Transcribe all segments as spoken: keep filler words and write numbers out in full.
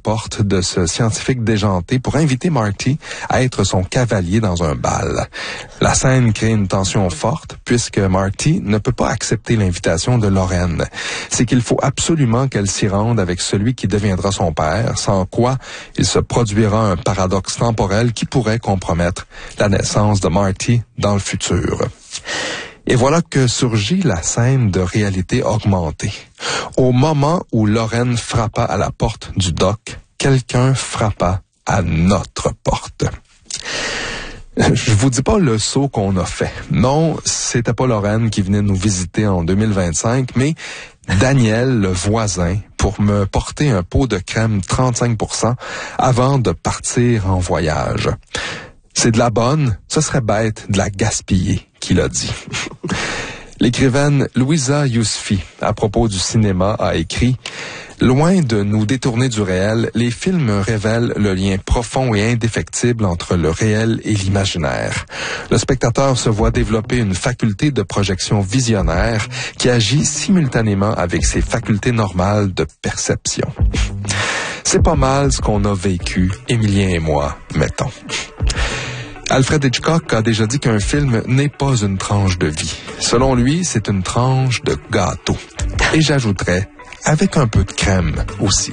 porte de ce scientifique déjanté pour inviter Marty à être son cavalier dans un bal. La scène crée une tension forte puisque Marty ne peut pas accepter l'invitation de Lorraine. C'est qu'il faut absolument qu'elle s'y rende avec celui qui deviendra son père, sans quoi il se produira un paradoxe temporel qui pourrait compromettre la naissance de Marty dans le futur. Et voilà que surgit la scène de réalité augmentée. Au moment où Lorraine frappa à la porte du doc, quelqu'un frappa à notre porte. Je vous dis pas le saut qu'on a fait. Non, c'était pas Lorraine qui venait nous visiter en deux mille vingt-cinq, mais Daniel, le voisin, pour me porter un pot de crème trente-cinq pour cent avant de partir en voyage. C'est de la bonne, ce serait bête de la gaspiller, qu'il a dit. L'écrivaine Louisa Yousfi, à propos du cinéma, a écrit « Loin de nous détourner du réel, les films révèlent le lien profond et indéfectible entre le réel et l'imaginaire. Le spectateur se voit développer une faculté de projection visionnaire qui agit simultanément avec ses facultés normales de perception. » C'est pas mal ce qu'on a vécu, Émilien et moi, mettons. Alfred Hitchcock a déjà dit qu'un film n'est pas une tranche de vie. Selon lui, c'est une tranche de gâteau. Et j'ajouterais, avec un peu de crème aussi.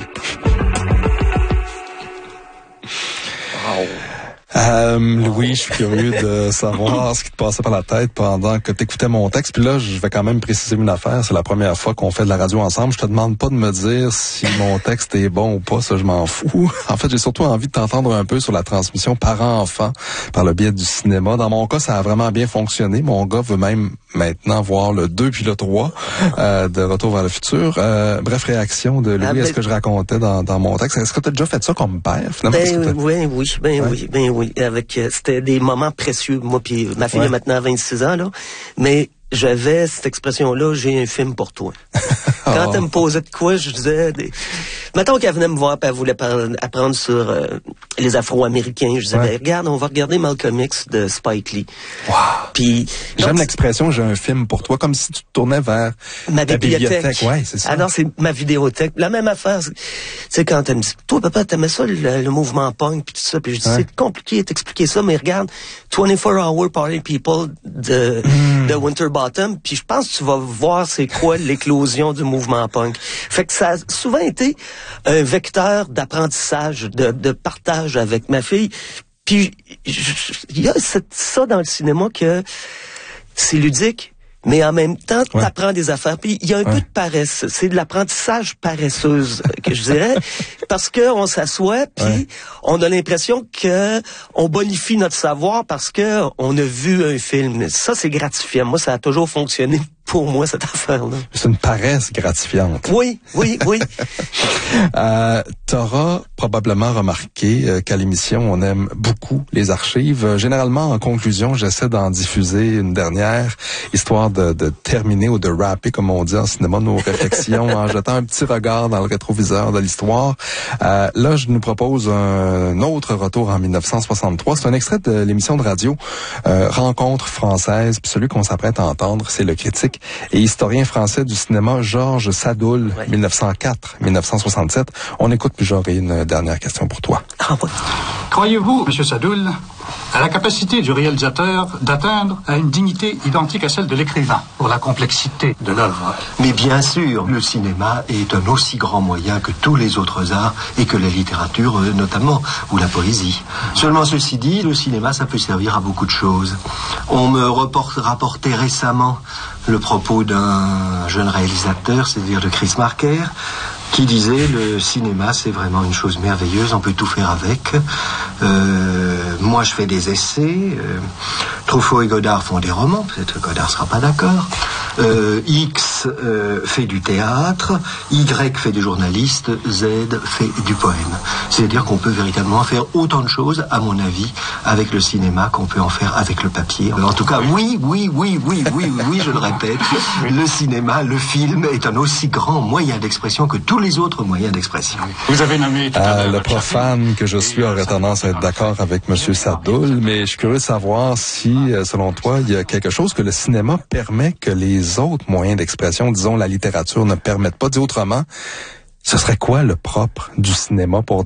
Wow. Euh, Louis, je suis curieux de savoir ce qui te passait par la tête pendant que tu écoutais mon texte. Puis là, je vais quand même préciser une affaire. C'est la première fois qu'on fait de la radio ensemble. Je te demande pas de me dire si mon texte est bon ou pas. Ça, je m'en fous. En fait, j'ai surtout envie de t'entendre un peu sur la transmission parent-enfant par le biais du cinéma. Dans mon cas, ça a vraiment bien fonctionné. Mon gars veut même maintenant voir le deux puis le trois euh, de Retour vers le futur. Euh, bref, réaction de Louis ah, ben, à ce que je racontais dans, dans mon texte. Est-ce que tu as déjà fait ça comme père, finalement? Ben, oui, oui, ben ouais. oui, ben oui. Avec, euh, c'était des moments précieux. Moi, puis ma fille ouais. a maintenant vingt-six ans, là. Mais j'avais cette expression-là, j'ai un film pour toi. Quand oh. elle me posait de quoi, je disais... Des... Mettons qu'elle venait me voir et elle voulait par... apprendre sur euh, les Afro-Américains. Je disais, ouais. ben, regarde, on va regarder Malcolm X de Spike Lee. Wow. Puis, J'aime donc, l'expression « j'ai un film pour toi », comme si tu te tournais vers ma ta bibliothèque. bibliothèque. Ouais, c'est ça. Alors, c'est ma vidéothèque. La même affaire. Tu sais, quand elle me dit, toi, papa, t'aimais ça, le, le mouvement punk, puis tout ça. Puis je dis, ouais. c'est compliqué d'expliquer ça, mais regarde, vingt-quatre hour Party People de, mm. de Winterbottom, puis je pense que tu vas voir c'est quoi l'éclosion du mouvement punk. Fait que ça a souvent été un vecteur d'apprentissage, de, de partage avec ma fille. Puis il y a cette, ça dans le cinéma que c'est ludique, mais en même temps, tu apprends ouais. des affaires. Puis il y a un ouais. peu de paresse. C'est de l'apprentissage paresseuse, que je dirais, parce que on s'assoit, puis ouais. on a l'impression que on bonifie notre savoir parce que on a vu un film. Ça, c'est gratifiant. Moi, ça a toujours fonctionné pour moi, cette affaire-là. C'est une paresse gratifiante. Oui, oui, oui. euh, T'auras probablement remarqué euh, qu'à l'émission, on aime beaucoup les archives. Euh, généralement, en conclusion, j'essaie d'en diffuser une dernière, histoire de, de terminer ou de rapper, comme on dit en cinéma, nos réflexions en jetant un petit regard dans le rétroviseur de l'histoire. Euh, là, je nous propose un autre retour en dix-neuf cent soixante-trois. C'est un extrait de l'émission de radio euh, Rencontre française. Puis celui qu'on s'apprête à entendre, c'est le critique et historien français du cinéma Georges Sadoul, ouais. dix-neuf cent quatre à dix-neuf cent soixante-sept. On écoute, puis j'aurai une dernière question pour toi. Ah ouais. Croyez-vous, Monsieur Sadoul, à la capacité du réalisateur d'atteindre à une dignité identique à celle de l'écrivain pour la complexité de l'œuvre? Mais bien sûr, le cinéma est un aussi grand moyen que tous les autres arts et que la littérature notamment, ou la poésie. Seulement ceci dit, le cinéma, ça peut servir à beaucoup de choses. On me reporte, rapportait récemment le propos d'un jeune réalisateur, c'est-à-dire de Chris Marker, qui disait le cinéma c'est vraiment une chose merveilleuse, on peut tout faire avec. Euh, moi je fais des essais, euh, Truffaut et Godard font des romans, peut-être Godard sera pas d'accord. Euh, X euh, fait du théâtre, Y fait des journalistes, Z fait du poème. C'est-à-dire qu'on peut véritablement faire autant de choses, à mon avis, avec le cinéma qu'on peut en faire avec le papier. En tout cas, oui, oui, oui, oui, oui, oui, je le répète, le cinéma, le film est un aussi grand moyen d'expression que tous les autres moyens d'expression. Vous avez nommé tout à l'heure. Euh, le profane que je suis aurait tendance à être d'accord avec Monsieur Sadoul, mais je suis curieux de savoir si, selon toi, il y a quelque chose que le cinéma permet que les autres moyens d'expression, disons la littérature, ne permettent pas. Dit autrement, ce serait quoi le propre du cinéma pour